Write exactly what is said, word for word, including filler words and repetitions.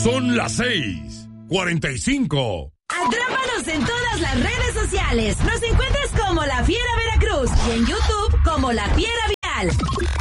Son las seis, cuarenta y cinco. Atrápanos en todas las redes sociales. Nos encuentras como La Fiera Veracruz y en YouTube como La Fiera Vial.